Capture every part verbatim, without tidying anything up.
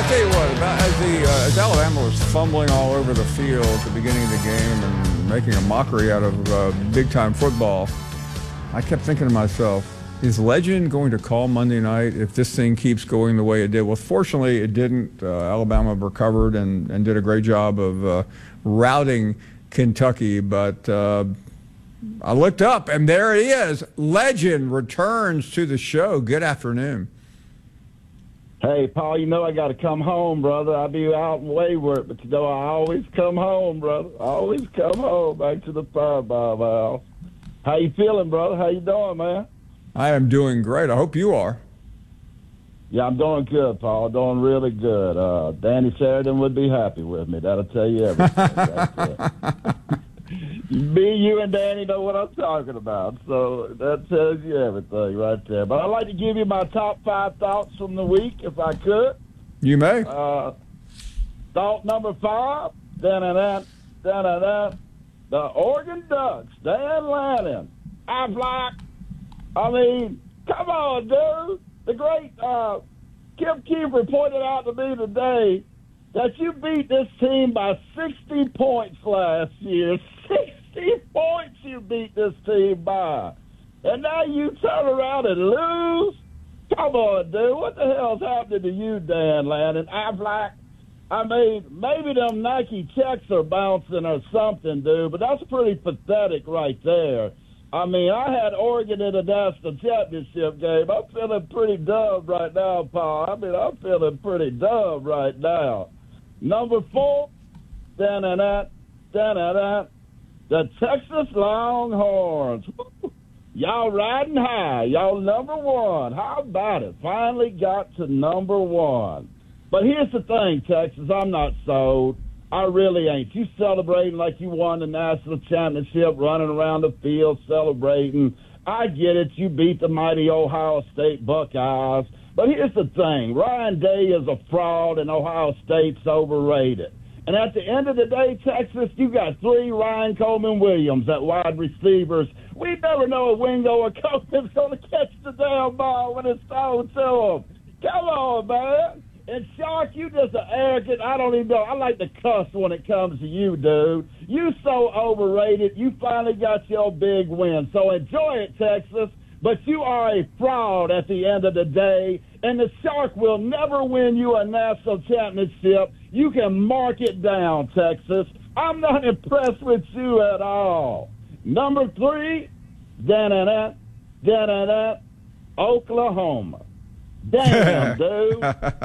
I tell you what, about, as, the, uh, as Alabama was fumbling all over the field at the beginning of the game and making a mockery out of uh, big-time football, I kept thinking to myself, is Legend going to call Monday night if this thing keeps going the way it did? Well, fortunately, it didn't. Uh, Alabama recovered and, and did a great job of uh, routing Kentucky, but uh, I looked up, and there it is. Legend returns to the show. Good afternoon. Hey, Paul, you know I got to come home, brother. I'll be out in Wayward, but you know I always come home, brother. I always come home back to the five-mile house. How you feeling, brother? How you doing, man? I am doing great. I hope you are. Yeah, I'm doing good, Paul. Doing really good. Uh, Danny Sheridan would be happy with me. That'll tell you everything. Me, you, and Danny know what I'm talking about. So that tells you everything right there. But I'd like to give you my top five thoughts from the week, if I could. You may. Uh, thought number five, da-da-da, da-da-da, the Oregon Ducks, Dan Lanning. I'm like, I mean, come on, dude. The great uh, Kim Kiefer pointed out to me today that you beat this team by sixty points last year. sixty points you beat this team by. And now you turn around and lose? Come on, dude. What the hell's happening to you, Dan Lanning? I'm like, I mean, maybe them Nike checks are bouncing or something, dude, but that's pretty pathetic right there. I mean, I had Oregon in the national championship game. I'm feeling pretty dumb right now, Paul. I mean, I'm feeling pretty dumb right now. Number four, da-da-da, da-da-da, the Texas Longhorns. Y'all riding high. Y'all number one. How about it? Finally got to number one. But here's the thing, Texas. I'm not sold. I really ain't. You celebrating like you won the national championship, running around the field celebrating. I get it. You beat the mighty Ohio State Buckeyes. But here's the thing. Ryan Day is a fraud, and Ohio State's overrated. And at the end of the day, Texas, you got three Ryan Coleman Williams at wide receivers. We never know if Wingo or Coleman's going to catch the damn ball when it's thrown to them. Come on, man. And, Shark, you just an arrogant, I don't even know. I like to cuss when it comes to you, dude. You so overrated. You finally got your big win. So enjoy it, Texas. But you are a fraud at the end of the day. And the Shark will never win you a national championship. You can mark it down, Texas. I'm not impressed with you at all. Number three, da-da-da, da-da-da, Oklahoma. Damn, dude.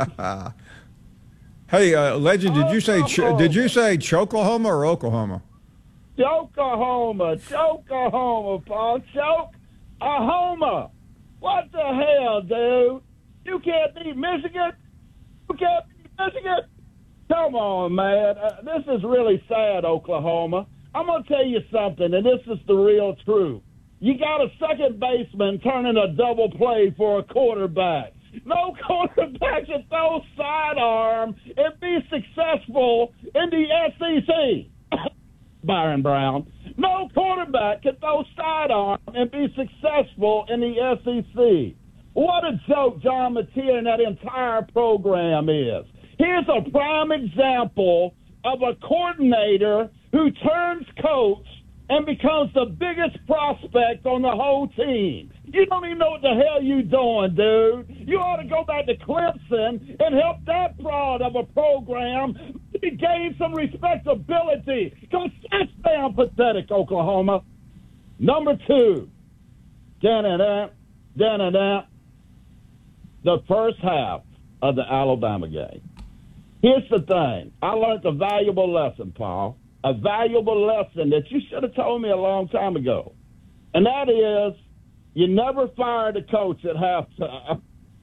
Hey, uh, Legend, did you say Ch- did you say Choklahoma or Oklahoma? Choklahoma, Choklahoma, Paul, Choke-a-homa. What the hell, dude? You can't beat Michigan? You can't beat Michigan? Come on, man. Uh, this is really sad, Oklahoma. I'm going to tell you something, and this is the real truth. You got a second baseman turning a double play for a quarterback. No quarterback can throw sidearm and be successful in the S E C. Byron Brown. No quarterback can throw sidearm and be successful in the S E C. What a joke John Mateer and that entire program is. Here's a prime example of a coordinator who turns coach and becomes the biggest prospect on the whole team. You don't even know what the hell you doing, dude. You ought to go back to Clemson and help that fraud of a program gain some respectability. Because that's damn pathetic, Oklahoma. Number two, da-da-da, da-da-da, the first half of the Alabama game. Here's the thing. I learned a valuable lesson, Paul. A valuable lesson that you should have told me a long time ago. And that is, you never fired a coach at halftime.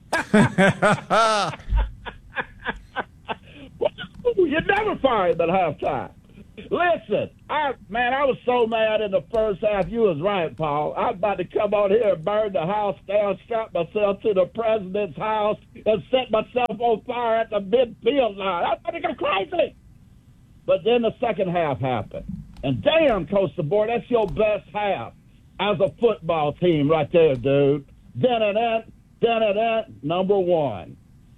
You never fired at halftime. Listen, I man, I was so mad in the first half. You was right, Paul. I was about to come on here and burn the house down, strap myself to the president's house, and set myself on fire at the midfield line. I was about to go crazy. But then the second half happened. And damn, Coach DeBoer, that's your best half as a football team right there, dude. Da-da-da, da-da-da, number one.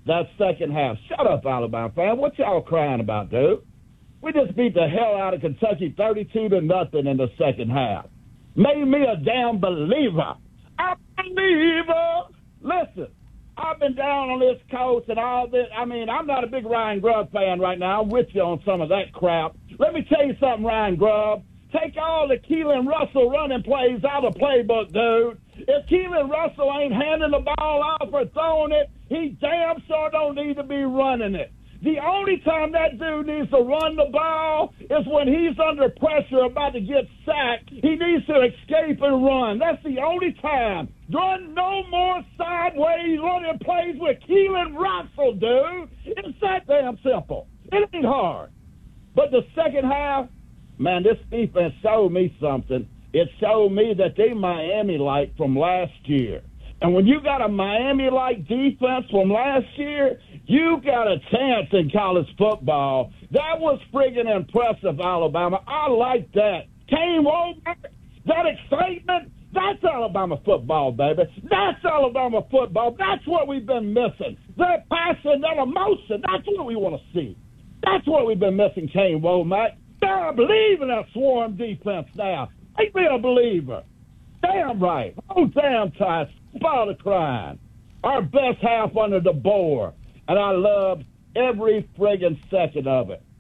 that second half. Shut up, Alabama fan. What y'all crying about, dude? We just beat the hell out of Kentucky thirty-two to nothing in the second half. Made me a damn believer. A believer. Listen, I've been down on this coast and all this. I mean, I'm not a big Ryan Grubb fan right now. I'm with you on some of that crap. Let me tell you something, Ryan Grubb. Take all the Keelan Russell running plays out of the playbook, dude. If Keelan Russell ain't handing the ball off or throwing it, he damn sure don't need to be running it. The only time that dude needs to run the ball is when he's under pressure about to get sacked. He needs to escape and run. That's the only time. Run no more sideways running plays with Keelan Russell, dude. It's that damn simple. It ain't hard. But the second half, man, this defense showed me something. It showed me that they Miami-like from last year. And when you got a Miami-like defense from last year, you got a chance in college football. That was friggin' impressive, Alabama. I like that. Came over, that excitement, that's Alabama football, baby. That's Alabama football. That's what we've been missing. That passion, that emotion, that's what we want to see. That's what we've been missing, Kane Womack. I believe in that swarm defense now. Make me a believer. Damn right. Oh, damn tight. Spot the crying. Our best half under the board. And I loved every friggin' second of it.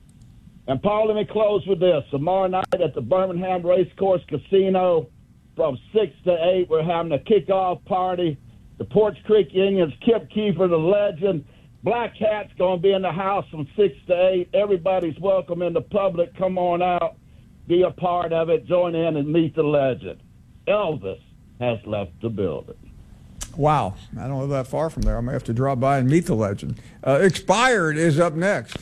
And, Paul, let me close with this. Tomorrow night at the Birmingham Racecourse Casino from six to eight, we're having a kickoff party. The Porch Creek Indians, Kip Keefer, the legend. Black Hat's going to be in the house from six to eight. Everybody's welcome in the public. Come on out. Be a part of it. Join in and meet the legend. Elvis has left the building. Wow. I don't live that far from there. I may have to drop by and meet the legend. Uh, Expired is up next.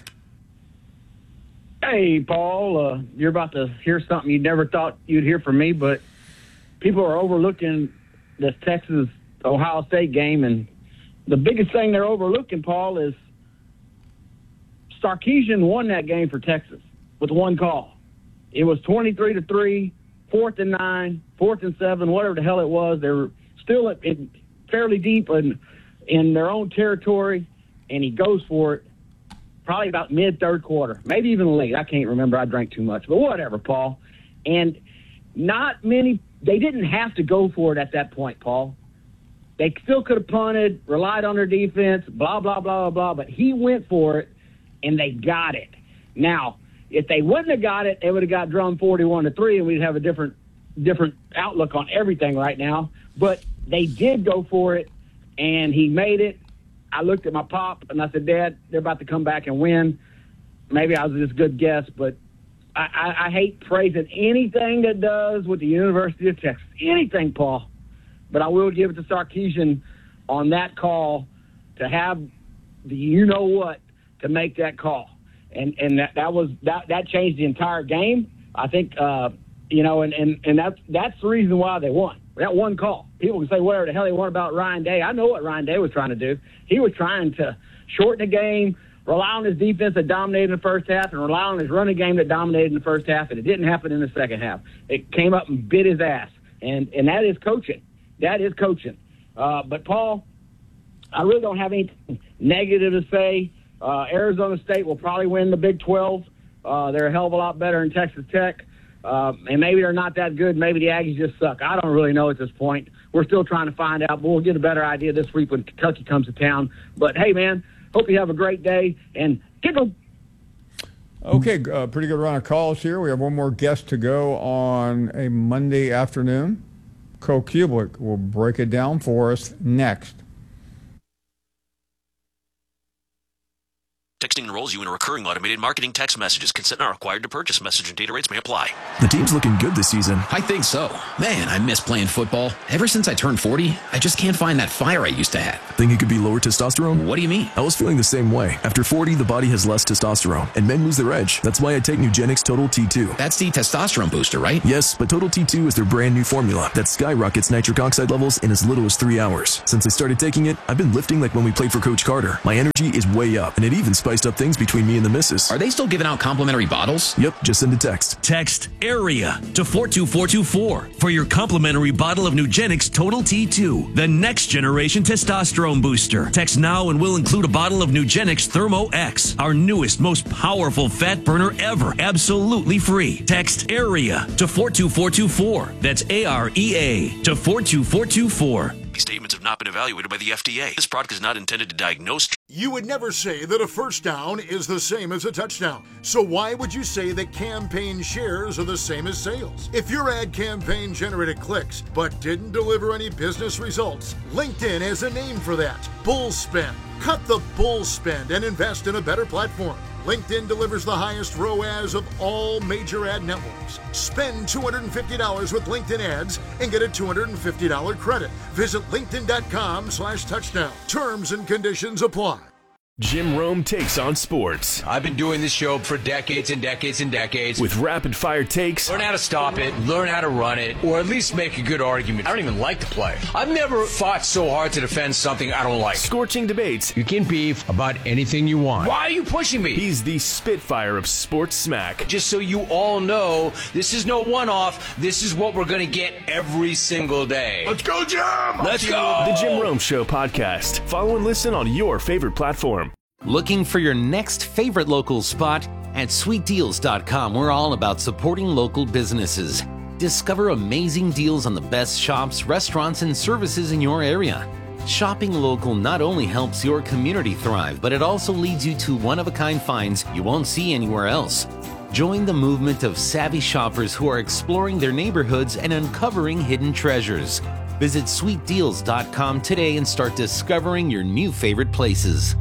Hey, Paul. Uh, you're about to hear something you never thought you'd hear from me, but people are overlooking this Texas-Ohio State game, and the biggest thing they're overlooking, Paul, is Sarkisian won that game for Texas with one call. It was twenty-three to three, fourth and nine, fourth and seven, whatever the hell it was. They were still in, fairly deep in, in their own territory, and he goes for it probably about mid-third quarter, maybe even late. I can't remember. I drank too much, but whatever, Paul. And not many – they didn't have to go for it at that point, Paul. They still could have punted, relied on their defense, blah, blah, blah, blah, blah, but he went for it, and they got it. Now, if they wouldn't have got it, they would have got drummed forty-one to three, and we'd have a different different outlook on everything right now. But they did go for it, and he made it. I looked at my pop, and I said, Dad, they're about to come back and win. Maybe I was just a good guess, but I, I, I hate praising anything that does with the University of Texas. Anything, Paul. But I will give it to Sarkisian on that call to have the you-know-what to make that call. And and that, that was that, that changed the entire game. I think, uh, you know, and, and, and that's, that's the reason why they won. That one call. People can say whatever the hell they want about Ryan Day. I know what Ryan Day was trying to do. He was trying to shorten the game, rely on his defense that dominated in the first half, and rely on his running game that dominated in the first half, and it didn't happen in the second half. It came up and bit his ass, and, and that is coaching. That is coaching. Uh, but, Paul, I really don't have anything negative to say. Uh, Arizona State will probably win the Big twelve. Uh, they're a hell of a lot better than Texas Tech. Uh, and maybe they're not that good. Maybe the Aggies just suck. I don't really know at this point. We're still trying to find out. But we'll get a better idea this week when Kentucky comes to town. But, hey, man, hope you have a great day. And kick 'em. Okay, uh, pretty good run of calls here. We have one more guest to go on a Monday afternoon. Cole Kublik will break it down for us next. Texting enrolls you in a recurring automated marketing text messages. Consent not required to purchase. Message and data rates may apply. The team's looking good this season. I think so. Man, I miss playing football. Ever since I turned forty, I just can't find that fire I used to have. Think it could be lower testosterone? What do you mean? I was feeling the same way. After forty, the body has less testosterone, and men lose their edge. That's why I take Nugenix Total T two. That's the testosterone booster, right? Yes, but Total T two is their brand new formula that skyrockets nitric oxide levels in as little as three hours. Since I started taking it, I've been lifting like when we played for Coach Carter. My energy is way up, and it even spiked spiced up things between me and the missus. Are they still giving out complimentary bottles? Yep, just send a text. Text AREA to four two four two four for your complimentary bottle of Nugenix Total T two, the next generation testosterone booster. Text now and we'll include a bottle of Nugenix Thermo X, our newest, most powerful fat burner ever, absolutely free. Text AREA to four two four two four. That's A R E A to four two four two four. These statements have not been evaluated by the F D A. This product is not intended to diagnose. You would never say that a first down is the same as a touchdown. So why would you say that campaign shares are the same as sales? If your ad campaign generated clicks but didn't deliver any business results, LinkedIn has a name for that: bull spend. Cut the bull spend and invest in a better platform. LinkedIn delivers the highest R O A S of all major ad networks. Spend two hundred fifty dollars with LinkedIn ads and get a two hundred fifty dollars credit. Visit linkedin.com slash touchdown. Terms and conditions apply. Jim Rome takes on sports. I've been doing this show for decades and decades and decades. With rapid-fire takes. Learn how to stop it, learn how to run it, or at least make a good argument. I don't even like the play. I've never fought so hard to defend something I don't like. Scorching debates. You can beef about anything you want. Why are you pushing me? He's the Spitfire of sports smack. Just so you all know, this is no one-off. This is what we're going to get every single day. Let's go, Jim! Let's go! The Jim Rome Show podcast. Follow and listen on your favorite platform. Looking for your next favorite local spot? At sweet deals dot com, we're all about supporting local businesses. Discover amazing deals on the best shops, restaurants, and services in your area. Shopping local not only helps your community thrive, but it also leads you to one-of-a-kind finds you won't see anywhere else. Join the movement of savvy shoppers who are exploring their neighborhoods and uncovering hidden treasures. Visit sweet deals dot com today and start discovering your new favorite places.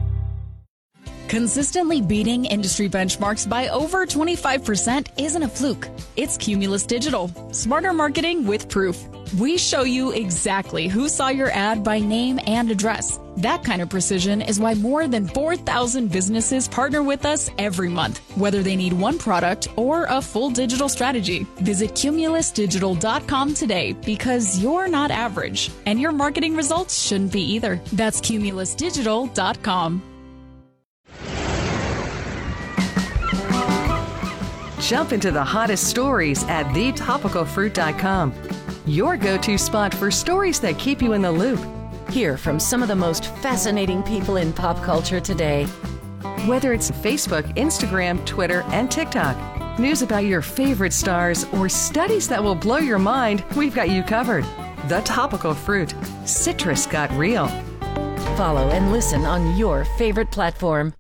Consistently beating industry benchmarks by over twenty-five percent isn't a fluke. It's Cumulus Digital. Smarter marketing with proof. We show you exactly who saw your ad by name and address. That kind of precision is why more than four thousand businesses partner with us every month, whether they need one product or a full digital strategy. Visit cumulus digital dot com today, because you're not average, and your marketing results shouldn't be either. That's cumulus digital dot com. Jump into the hottest stories at the topical fruit dot com. Your go-to spot for stories that keep you in the loop. Hear from some of the most fascinating people in pop culture today. Whether it's Facebook, Instagram, Twitter, and TikTok, news about your favorite stars, or studies that will blow your mind, we've got you covered. The Topical Fruit. Citrus got real. Follow and listen on your favorite platform.